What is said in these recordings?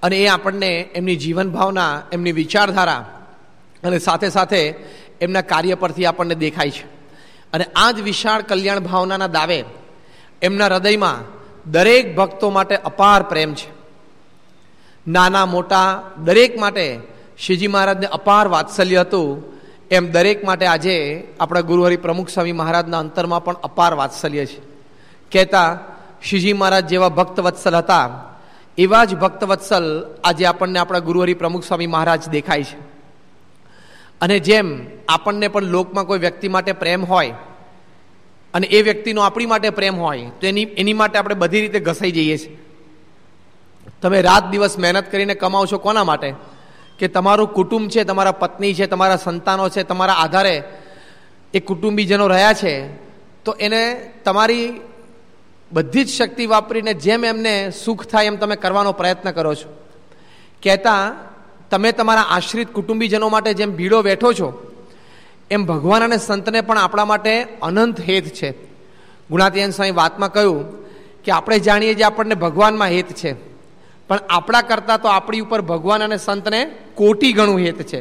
અને એ આપણને એમની જીવન ભાવના, એમની વિચારધારા અને સાથે સાથે એમના કાર્ય પરથી આપણને દેખાય છે. અને આ જ વિશાળ કલ્યાણ ભાવનાના દાવે એમના હૃદયમાં દરેક ભક્તો માટે અપાર પ્રેમ છે. નાના મોટા દરેક માટે શ્રીજી મહારાજને અપાર વાત્સલ્ય હતું. એમ દરેક માટે આજે આપણા ગુરુહરિ પ્રમુખ સ્વામી મહારાજના અંતરમાં પણ અપાર વાત્સલ્ય છે. કહેતા શ્રીજી મહારાજ જેવા ભક્તવત્સલ હતા એવા જ ભક્તવત્સલ આજે આપણને આપણા ગુરુહરિ પ્રમુખ સ્વામી મહારાજ દેખાય છે. અને જેમ આપણને પણ લોકમાં કોઈ વ્યક્તિ માટે પ્રેમ હોય અને એ વ્યક્તિનો આપણી માટે પ્રેમ હોય તો એની માટે આપણે બધી રીતે ઘસાઈ જઈએ છીએ. તમે રાત દિવસ મહેનત કરીને કમાવો છો કોના માટે? કે તમારું કુટુંબ છે, તમારા પત્ની છે, તમારા સંતાનો છે, તમારા આધારે એ કુટુંબીજનો રહ્યા છે. તો એને તમારી બધી જ શક્તિ વાપરીને જેમ એમને સુખ થાય એમ તમે કરવાનો પ્રયત્ન કરો છો. કહેતા તમે તમારા આશ્રિત કુટુંબીજનો માટે જેમ ભીડો વેઠો છો એમ ભગવાન અને સંતને પણ આપણા માટે અનંત હેત છે. ગુણાતીયન સ્વામી વાતમાં કહ્યું કે આપણે જાણીએ જે આપણને ભગવાનમાં હેત છે, પણ આપણા કરતાં તો આપણી ઉપર ભગવાન અને સંતને કોટી ગણું હેત છે.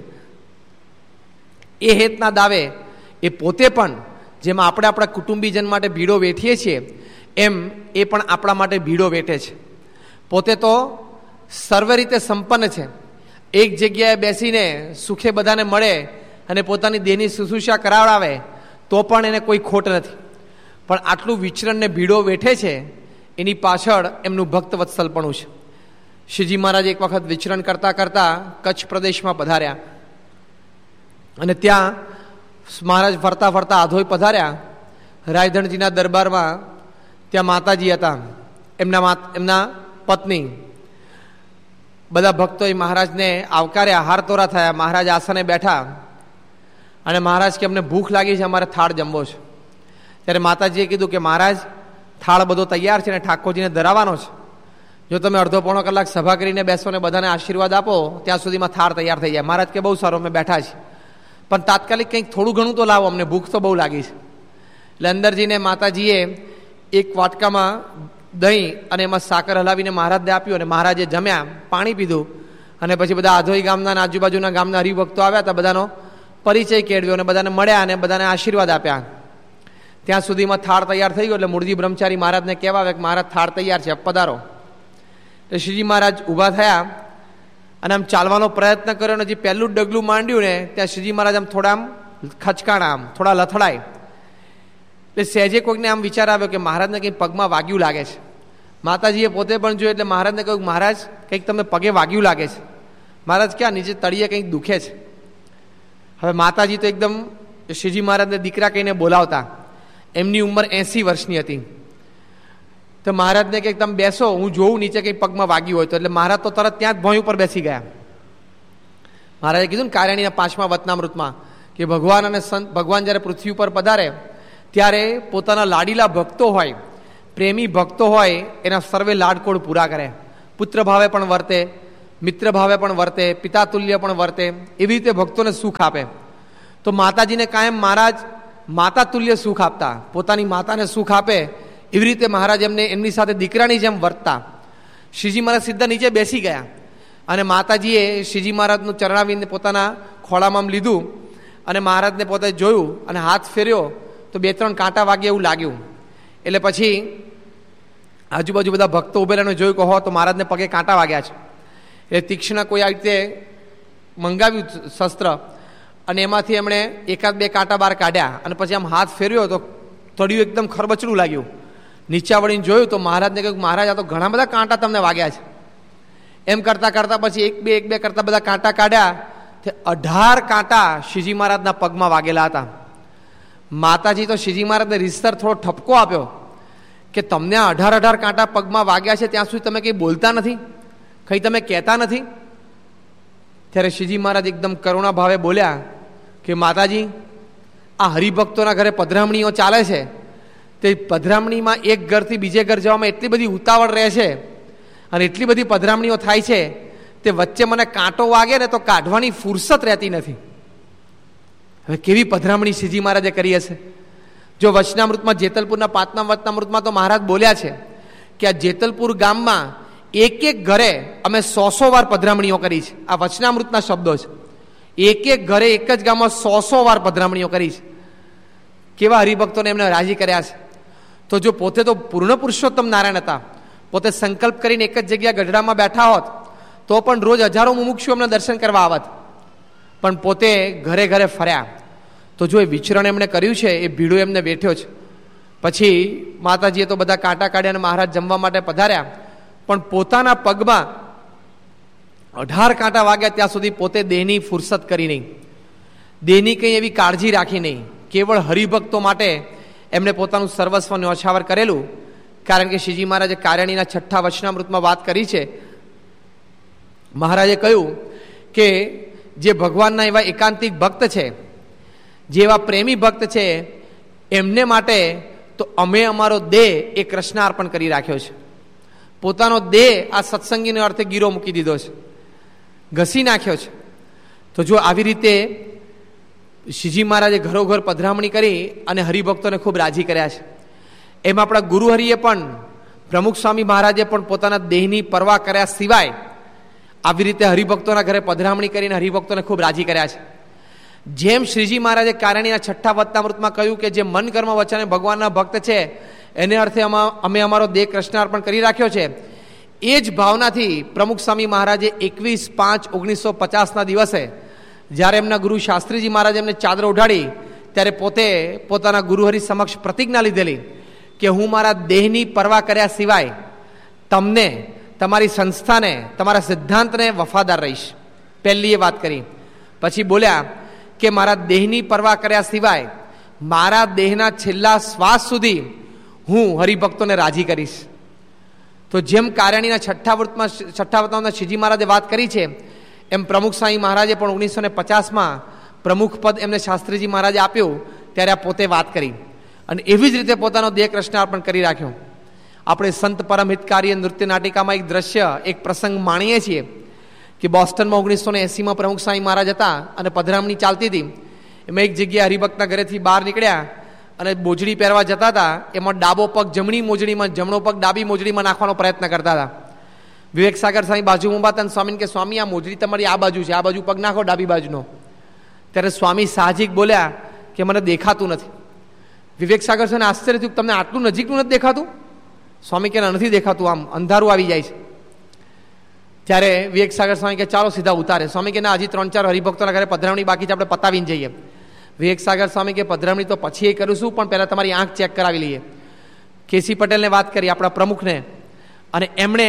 એ હેતના દાવે એ પોતે પણ જેમાં આપણે આપણા કુટુંબીજન માટે ભીડો વેઠીએ છીએ એમ એ પણ આપણા માટે ભીડો વેઠે છે. પોતે તો સર્વ રીતે સંપન્ન છે. એક જગ્યાએ બેસીને સુખે બધાને મળે અને પોતાની દેહની શુશ્રૂષા કરાવડાવે તો પણ એને કોઈ ખોટ નથી. પણ આટલું વિચરણને ભીડો વેઠે છે એની પાછળ એમનું ભક્ત વત્સલપણું છે. શ્રીજી મહારાજ એક વખત વિચરણ કરતાં કરતાં કચ્છ પ્રદેશમાં પધાર્યા અને ત્યાં મહારાજ ફરતા ફરતા આધોઈ પધાર્યા. રાયધણજીના દરબારમાં ત્યાં માતાજી હતા, એમના પત્ની. બધા ભક્તોએ મહારાજને આવકાર્યા, હારતોરા થયા. મહારાજ આસને બેઠા અને મહારાજ કે અમને ભૂખ લાગી છે, અમારે થાળ જમવો છે. ત્યારે માતાજીએ કીધું કે મહારાજ થાળ બધો તૈયાર છે ને ઠાકોરજીને ધરાવવાનો છે. જો તમે અડધો પોણો કલાક સભા કરીને બેસો ને બધાને આશીર્વાદ આપો ત્યાં સુધીમાં થાળ તૈયાર થઈ જાય. મહારાજ કે બહુ સારો, અમે બેઠા છીએ, પણ તાત્કાલિક કંઈક થોડું ઘણું તો લાવો, અમને ભૂખ તો બહુ લાગી છે. એટલે અંદરજીને માતાજીએ એક વાટકામાં દહીં અને એમાં સાકર હલાવીને મહારાજને આપ્યું અને મહારાજે જમ્યા, પાણી પીધું અને પછી બધા આધોઈ ગામના આજુબાજુના ગામના હરિભક્તો આવ્યા હતા, બધાનો પરિચય કેળવ્યો અને બધાને મળ્યા અને બધાને આશીર્વાદ આપ્યા. ત્યાં સુધીમાં થાળ તૈયાર થઈ ગયો. એટલે મૂળજી બ્રહ્મચારી મહારાજને કહેવા આવે કે મહારાજ થાળ તૈયાર છે, પધારો. એટલે શ્રીજી મહારાજ ઊભા થયા અને આમ ચાલવાનો પ્રયત્ન કર્યો અને જે પહેલું ડગલું માંડ્યું ને ત્યાં શ્રીજી મહારાજ આમ થોડા આમ ખચકાણા, આમ થોડા લથડાય. એટલે સહેજે કોઈકને આમ વિચાર આવ્યો કે મહારાજને કંઈક પગમાં વાગ્યું લાગે છે. માતાજીએ પોતે પણ જોયું એટલે મહારાજને કહ્યું મહારાજ કંઈક તમને પગે વાગ્યું લાગે છે. મહારાજ ક્યાં? નીચે તળિયે કંઈક દુખે છે. હવે માતાજી તો એકદમ શ્રીજી મહારાજને દીકરા કહીને બોલાવતા. એમની ઉંમર 80 વર્ષની હતી. તો મહારાજને કે તમે બેસો, હું જોઉં નીચે કંઈક પગમાં વાગ્યું હોય તો. એટલે મહારાજ તો તરત ત્યાં જ ભોંય ઉપર બેસી ગયા. મહારાજે કીધું ને કાર્યાણીના 5મા વચનામૃતમાં કે ભગવાન અને સંત, ભગવાન જ્યારે પૃથ્વી ઉપર પધારે ત્યારે પોતાના લાડીલા ભક્તો હોય, પ્રેમી ભક્તો હોય, એના સર્વે લાડકોડ પૂરા કરે. પુત્ર ભાવે પણ વર્તે, મિત્ર ભાવે પણ વર્તે, પિતા તુલ્ય પણ વર્તે. એવી રીતે ભક્તોને સુખ આપે. તો માતાજીને કાયમ મહારાજ માતા તુલ્ય સુખ આપતા, પોતાની માતાને સુખ આપે એવી રીતે મહારાજ એમને એમની સાથે દીકરાની જેમ વર્તતા. શ્રીજી મહારાજ સીધા નીચે બેસી ગયા અને માતાજીએ શ્રીજી મહારાજનું ચરણાવીને પોતાના ખોળામાં લીધું અને મહારાજને પોતે જોયું અને હાથ ફેર્યો તો 2-3 કાંટા વાગે એવું લાગ્યું. એટલે પછી આજુબાજુ બધા ભક્તો ઉભેલાને જોયું કે હો તો મહારાજને પગે કાંટા વાગ્યા છે. એટલે તીક્ષ્ણ કોઈ આવી રીતે મંગાવ્યું શસ્ત્ર અને એમાંથી એમણે 1-2 કાંટા બહાર કાઢ્યા અને પછી આમ હાથ ફેર્યો તો તળિયું એકદમ ખરબચડું લાગ્યું. નીચા વળીને જોયું તો મહારાજને કહ્યું મહારાજ આ તો ઘણા બધા કાંટા તમને વાગ્યા છે. એમ કરતાં કરતાં પછી 1-2 કરતાં બધા કાંટા કાઢ્યા. તે 18 કાંટા શ્રીજી મહારાજના પગમાં વાગેલા હતા. માતાજી તો શ્રીજી મહારાજને રીતસર થોડો ઠપકો આપ્યો કે તમને 18 કાંટા પગમાં વાગ્યા છે ત્યાં સુધી તમે કંઈ બોલતા નથી, કંઈ તમે કહેતા નથી. ત્યારે શ્રીજી મહારાજ એકદમ કરુણા ભાવે બોલ્યા કે માતાજી, આ હરિભક્તોના ઘરે પધરામણીઓ ચાલે છે, તે પધરામણીમાં એક ઘરથી બીજે ઘર જવામાં એટલી બધી ઉતાવળ રહે છે અને એટલી બધી પધરામણીઓ થાય છે, તે વચ્ચે મને કાંટો વાગે ને તો કાઢવાની ફુરસત રહેતી નથી. હવે કેવી પધરામણી શ્રીજી મહારાજે કરી હશે. જો વચનામૃતમાં જેતલપુરના 5મા વચનામૃતમાં તો મહારાજ બોલ્યા છે કે આ જેતલપુર ગામમાં એક એક ઘરે અમે 100 વાર પધરામણીઓ કરી છે. આ વચનામૃતના શબ્દો છે. એક એક ઘરે એક જ ગામમાં 100 વાર પધરામણીઓ કરી છે. કેવા હરિભક્તોને એમને રાજી કર્યા છે. તો જો પોતે તો પૂર્ણ પુરુષોત્તમ નારાયણ હતા, પોતે સંકલ્પ કરીને એક જ જગ્યા ગઢડામાં બેઠા હોત તો પણ રોજ હજારો મુમુક્ષુ એમને દર્શન કરવા આવત, પણ પોતે ઘરે ઘરે ફર્યા. તો જો એ વિચરણ એમણે કર્યું છે, એ ભીડો એમને બેઠ્યો છે. પછી માતાજીએ તો બધા કાંટા કાઢ્યા અને મહારાજ જમવા માટે પધાર્યા, પણ પોતાના પગમાં 18 કાંટા વાગ્યા ત્યાં સુધી પોતે દેહની ફુરસત કરી નહીં, દેહની કંઈ એવી કાળજી રાખી નહીં. કેવળ હરિભક્તો માટે એમણે પોતાનું સર્વસ્વ ન્યોછાવર કરેલું. કારણ કે શ્રીજી મહારાજે કારણીના 6ઠ્ઠા વચનામૃતમાં વાત કરી છે. મહારાજે કહ્યું કે જે ભગવાનના એવા એકાંતિક ભક્ત છે, જે એવા પ્રેમી ભક્ત છે, એમને માટે તો અમે અમારો દેહ એ કૃષ્ણ અર્પણ કરી રાખ્યો છે. પોતાનો દેહ આ સત્સંગીનો અર્થે ગીરો મૂકી દીધો છે, ઘસી નાખ્યો છે. તો જો આવી રીતે શ્રીજી મહારાજે ઘરોઘર પધરામણી કરી અને હરિભક્તોને ખૂબ રાજી કર્યા છે. એમ આપણા ગુરુહરિએ પણ, પ્રમુખ સ્વામી મહારાજે પણ પોતાના દેહની પરવા કર્યા સિવાય આવી રીતે હરિભક્તોના ઘરે પધરામણી કરીને હરિભક્તોને ખૂબ રાજી કર્યા છે. જેમ શ્રીજી મહારાજે કારણીના 6ઠ્ઠા વચનામૃતમાં કહ્યું કે જે મન કર્મ વચને ભગવાનના ભક્ત છે એને અર્થે અમે અમારો દેહ કૃષ્ણ અર્પણ કરી રાખ્યો છે, એ જ ભાવનાથી પ્રમુખ સ્વામી મહારાજે 21/5/1950ના દિવસે જ્યારે એમના ગુરુ શાસ્ત્રીજી મહારાજે એમને ચાદર ઉઢાડી ત્યારે પોતે પોતાના ગુરુહરિ સમક્ષ પ્રતિજ્ઞા લીધેલી કે હું મારા દેહની પરવા કર્યા સિવાય તમને, તમારી સંસ્થાને, તમારા સિદ્ધાંતને વફાદાર રહીશ. પહેલી એ વાત કરી. પછી બોલ્યા કે મારા દેહની પરવા કર્યા સિવાય મારા દેહના છેલ્લા શ્વાસ સુધી હું હરિભક્તોને રાજી કરીશ. તો જેમ કારણીના 6ઠ્ઠા વચનામૃતમાં શ્રીજી મહારાજે વાત કરી છે, એમ પ્રમુખ સ્વામી મહારાજે પણ 1950માં પ્રમુખ પદ એમને શાસ્ત્રીજી મહારાજે આપ્યું ત્યારે આ પોતે વાત કરી અને એવી જ રીતે પોતાનો દેહ કૃષ્ણ અર્પણ કરી રાખ્યો. આપણે સંત પરમ હિતકારી નૃત્ય નાટિકામાં એક દ્રશ્ય, એક પ્રસંગ માણીએ છીએ કે બોસ્ટનમાં 1980માં પ્રમુખ સ્વામી મહારાજ હતા અને પધરામણી ચાલતી હતી. એમાં એક જગ્યાએ હરિભક્તના ઘરેથી બહાર નીકળ્યા અને મોજડી પહેરવા જતા હતા. એમાં ડાબો પગ જમણી મોજડીમાં, જમણો પગ ડાબી મોજડીમાં નાખવાનો પ્રયત્ન કરતા હતા. વિવેક સાગર સ્વામી બાજુમાં ઉભા હતા. સ્વામીને કે સ્વામી આ મોજડી તમારી આ બાજુ છે, આ બાજુ પગ નાખો ડાબી બાજુનો. ત્યારે સ્વામી સાહજિક બોલ્યા કે મને દેખાતું નથી. વિવેક સાગર સ્વામીને આશ્ચર્ય થયું, તમને આટલું નજીકનું નથી દેખાતું? સ્વામી કે નથી દેખાતું, આમ અંધારું આવી જાય છે. ત્યારે વિવેક સાગર સ્વામી કે ચાલો સીધા ઉતારે. સ્વામી કે ના, હજી 3-4 હરિભક્તોના ઘરે પધરામણી બાકી છે, આપણે પતાવીને જઈએ. વિવેક સાગર સ્વામી કે પધરામણી તો પછી એ કરીશું, પણ પહેલાં તમારી આંખ ચેક કરાવી લઈએ. કેસી પટેલને વાત કરી, આપણા પ્રમુખને, અને એમણે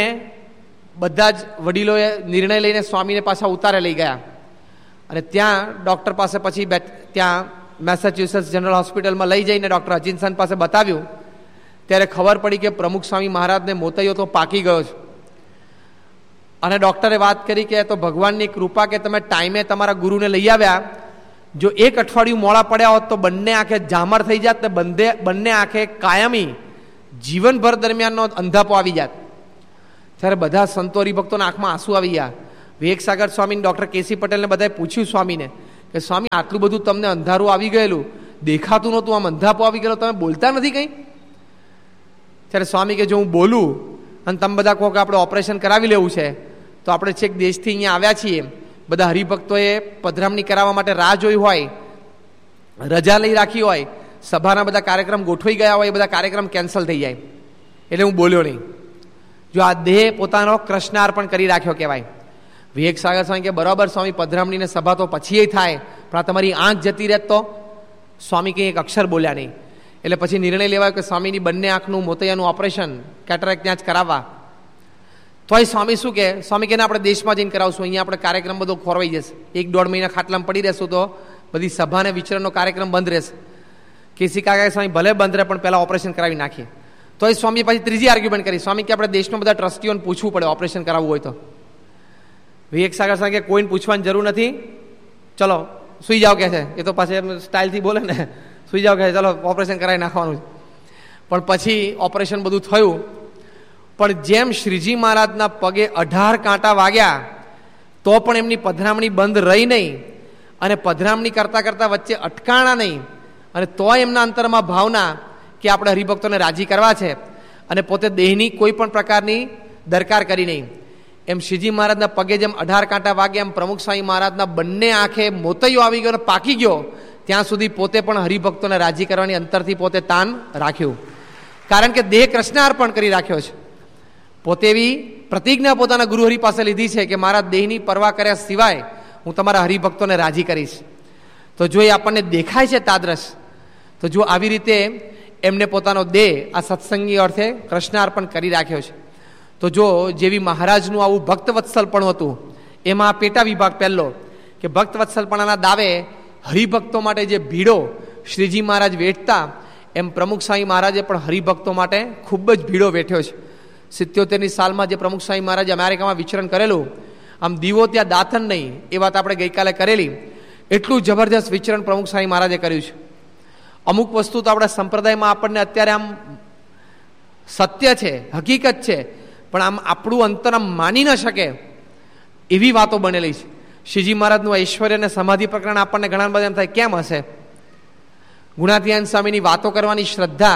બધા જ વડીલોએ નિર્ણય લઈને સ્વામીને પાછા ઉતારે લઈ ગયા અને ત્યાં ડૉક્ટર પાસે પછી ત્યાં મેસેચ્યુસેટ્સ જનરલ હોસ્પિટલમાં લઈ જઈને ડૉક્ટર હચિન્સન પાસે બતાવ્યું. ત્યારે ખબર પડી કે પ્રમુખ સ્વામી મહારાજને મોતૈયો તો પાકી ગયો છે. અને ડૉક્ટરે વાત કરી કે તો ભગવાનની કૃપા કે તમે ટાઈમે તમારા ગુરુને લઈ આવ્યા. જો 1 અઠવાડિયું મોડા પડ્યા હોત તો બંને આંખે ઝામર થઈ જાત ને બંને આંખે કાયમી જીવનભર દરમિયાનનો અંધાપો આવી જાત. ત્યારે બધા સંતો હરિભક્તોના આંખમાં આંસુ આવી ગયા. વિવેક સાગર સ્વામીને, ડૉક્ટર કેસી પટેલને બધાએ પૂછ્યું સ્વામીને કે સ્વામી આટલું બધું તમને અંધારું આવી ગયેલું, દેખાતું નહોતું, આમ અંધાપો આવી ગયેલો, તમે બોલતા નથી કંઈ? ત્યારે સ્વામી કે જો હું બોલું અને તમે બધા કહો કે આપણે ઓપરેશન કરાવી લેવું છે તો આપણે છેક દેશથી અહીંયા આવ્યા છીએ, બધા હરિભક્તોએ પધરામણી કરાવવા માટે રાહ જોઈ હોય, રજા લઈ રાખી હોય, સભાના બધા કાર્યક્રમ ગોઠવાઈ ગયા હોય, એ બધા કાર્યક્રમ કેન્સલ થઈ જાય. એટલે હું બોલ્યો નહીં. જો આ દેહ પોતાનો કૃષ્ણ અર્પણ કરી રાખ્યો કહેવાય. વિવેક સાગર સ્વામી કે બરાબર સ્વામી, પધરામણીને સભા તો પછી થાય, પણ આ તમારી આંખ જતી રહેત તો? સ્વામી કંઈ એક અક્ષર બોલ્યા નહીં. એટલે પછી નિર્ણય લેવાયો કે સ્વામીની બંને આંખનું મોતૈયાનું ઓપરેશન કેટરેક્ટ ત્યાં જ કરાવવા. તોય સ્વામી શું કે, સ્વામી કે આપણે દેશમાં જઈને કરાવશું, અહીંયા આપણે કાર્યક્રમ બધો ખોરવાઈ જશે, 1-1.5 મહિના ખાટલામાં પડી રહેશું તો બધી સભાને વિચરણનો કાર્યક્રમ બંધ રહેશે. કેસી કાકા સ્વામી ભલે બંધ રહે પણ પહેલાં ઓપરેશન કરાવી નાખીએ. તો એ સ્વામી પછી ત્રીજી આર્ગ્યુમેન્ટ કરી. સ્વામી કે આપણે દેશમાં બધા ટ્રસ્ટીઓને પૂછવું પડે ઓપરેશન કરાવવું હોય તો. વિવેક સાગર સ્વામી કે કોઈને પૂછવાની જરૂર નથી, ચલો સુઈ જાઓ કે છે. એ તો પાછી સ્ટાઇલથી બોલે ને, સુઈ જાઓ કે ચલો ઓપરેશન કરાવી નાખવાનું. પણ પછી ઓપરેશન બધું થયું. પણ જેમ શ્રીજી મહારાજના પગે 18 કાંટા વાગ્યા તો પણ એમની પધરામણી બંધ રહી નહીં અને પધરામણી કરતાં કરતાં વચ્ચે અટકાણા નહીં. અને તોય એમના અંતરમાં ભાવના કે આપણે હરિભક્તોને રાજી કરવા છે અને પોતે દેહની કોઈ પણ પ્રકારની દરકાર કરી નહીં. એમ શ્રીજી મહારાજના પગે જેમ 18 કાંટા વાગે એમ પ્રમુખ સ્વામી મહારાજના બંને આંખે મોતૈયો આવી ગયો, પાકી ગયો, ત્યાં સુધી પોતે પણ હરિભક્તોને રાજી કરવાની અંતરથી પોતે તાન રાખ્યું. કારણ કે દેહ કૃષ્ણ અર્પણ કરી રાખ્યો છે. પોતે એવી પ્રતિજ્ઞા પોતાના ગુરુહરિ પાસે લીધી છે કે મારા દેહની પરવા કર્યા સિવાય હું તમારા હરિભક્તોને રાજી કરીશ. તો જો એ આપણને દેખાય છે તાદ્રશ, તો જો આવી રીતે એમને પોતાનો દેહ આ સત્સંગી અર્થે કૃષ્ણ અર્પણ કરી રાખ્યો છે, તો જો જેવી મહારાજનું આવું ભક્તવત્સલપણું હતું, એમાં આ પેટા વિભાગ પહેલો કે ભક્તવત્સલપણાના દાવે હરિભક્તો માટે જે ભીડો શ્રીજી મહારાજ વેઠતા, એમ પ્રમુખ સ્વામી મહારાજે પણ હરિભક્તો માટે ખૂબ જ ભીડો વેઠ્યો છે. 77ની સાલમાં જે પ્રમુખ સ્વામી મહારાજે અમેરિકામાં વિચરણ કરેલું, આમ દીવો ત્યાં દાતન નહીં, એ વાત આપણે ગઈકાલે કરેલી. એટલું જબરજસ્ત વિચરણ પ્રમુખ સ્વામી મહારાજે કર્યું છે. અમુક વસ્તુ તો આપણા સંપ્રદાયમાં આપણને અત્યારે આમ સત્ય છે, હકીકત છે, પણ આમ આપણું અંતર આમ માની ન શકે એવી વાતો બનેલી છે. શ્રીજી મહારાજનું ઐશ્વર્ય અને સમાધિ પ્રકરણ આપણને ઘણા બધા એમ થાય કેમ હશે. ગુણાતીતાનંદ સ્વામીની વાતો કરવાની શ્રદ્ધા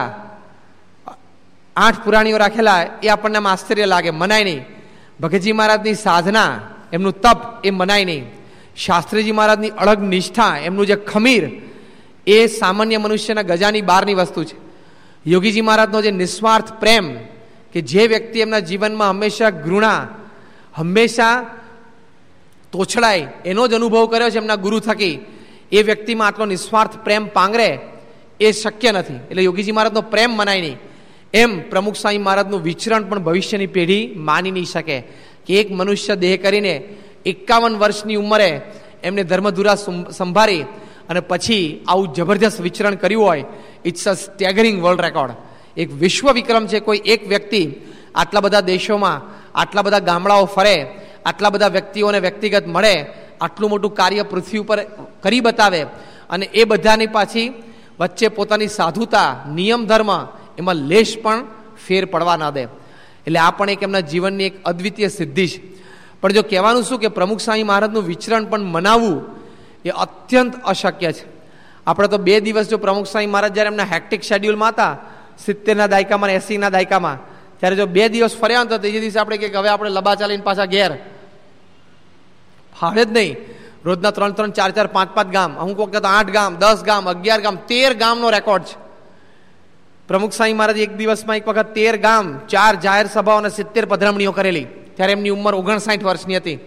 8 પુરાણીઓ રાખેલા, એ આપણને આમ આશ્ચર્ય લાગે, મનાય નહીં. ભગતજી મહારાજની સાધના, એમનું તપ, એ મનાય નહીં. શાસ્ત્રીજી મહારાજની અળગ નિષ્ઠા, એમનું જે ખમીર, એ સામાન્ય મનુષ્યના ગજાની બહારની વસ્તુ છે. યોગીજી મહારાજનો જે નિસ્વાર્થ પ્રેમ, કે જે વ્યક્તિ એમના જીવનમાં હંમેશા ઘૃણા, હંમેશા તોછડાય, એનો જ અનુભવ કર્યો છે એમના ગુરુ થકી, એ વ્યક્તિમાં આટલો નિસ્વાર્થ પ્રેમ પાંગરે એ શક્ય નથી. એટલે યોગીજી મહારાજનો પ્રેમ મનાય નહીં. એમ પ્રમુખ સ્વામી મહારાજનું વિચરણ પણ ભવિષ્યની પેઢી માની નહીં શકે કે એક મનુષ્ય દેહ કરીને 51 વર્ષની ઉંમરે એમને ધર્મધુરા સંભાળી અને પછી આવું જબરજસ્ત વિચરણ કર્યું હોય. It's a staggering world record. એક વિશ્વ વિક્રમ છે. કોઈ એક વ્યક્તિ આટલા બધા દેશોમાં, આટલા બધા ગામડાઓ ફરે, આટલા બધા વ્યક્તિઓને વ્યક્તિગત મળે, આટલું મોટું કાર્ય પૃથ્વી ઉપર કરી બતાવે, અને એ બધાની પાછી વચ્ચે પોતાની સાધુતા, નિયમ ધર્મ, એમાં લેશ પણ ફેર પડવા ના દે. એટલે આ પણ એક એમના જીવનની એક અદ્વિતીય સિદ્ધિ છે. પણ જો કહેવાનું શું કે પ્રમુખ સ્વામી મહારાજનું વિચરણ પણ મનાવવું એ અત્યંત અશક્ય છે. આપણે તો 2 દિવસ જો પ્રમુખ સ્વામી મહારાજ જ્યારે એમના હેક્ટિક શેડ્યુલમાં હતા 70ના દાયકામાં, 80ના દાયકામાં, ત્યારે જો 2 દિવસ ફર્યા તો ત્રીજે દિવસે આપણે કે હવે આપણે લબા ચાલીને પાછા ઘેર, ફાળે જ નહીં. રોજના 3-3, 4-4, 5-5 ગામ, અમુક વખત 8 ગામ, 10 ગામ, 11 ગામ, 13 ગામનો રેકોર્ડ છે. પ્રમુખ સ્વામી મહારાજ એક દિવસમાં એક વખત 13 ગામ, 4 જાહેર સભાઓ અને 70 પધરામણીઓ કરેલી. ત્યારે એમની ઉંમર 59 વર્ષની હતી.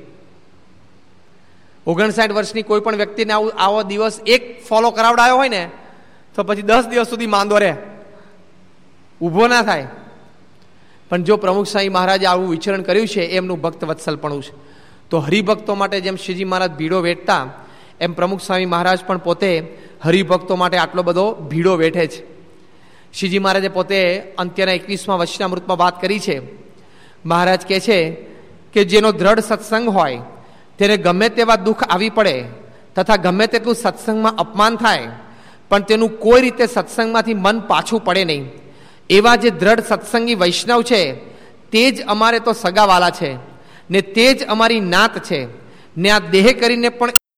59 વર્ષની કોઈ પણ વ્યક્તિને આવો દિવસ એક ફોલો કરાવડાયો હોય ને, તો પછી 10 દિવસ સુધી માંદો રહે, ઊભો ના થાય. પણ જો પ્રમુખ સ્વામી મહારાજે આવું વિચરણ કર્યું છે, એમનું ભક્ત વત્સલપણું છે. તો હરિભક્તો માટે જેમ શ્રીજી મહારાજ ભીડો વેઠતા, એમ પ્રમુખ સ્વામી મહારાજ પણ પોતે હરિભક્તો માટે આટલો બધો ભીડો વેઠે છે. શ્રીજી મહારાજે પોતે અંત્યના 21મા વચનામૃતમાં વાત કરી છે. મહારાજ કહે છે કે જેનો દ્રઢ સત્સંગ હોય તેને ગમે તેવા દુઃખ આવી પડે તથા ગમે તેટલું સત્સંગમાં અપમાન થાય, પણ તેનું કોઈ રીતે સત્સંગમાંથી મન પાછું પડે નહીં. એવા જે દ્રઢ સત્સંગી વૈષ્ણવ છે તે જ અમારે તો સગાવાલા છે, ને તે જ અમારી નાત છે, ને આ દેહ કરીને પણ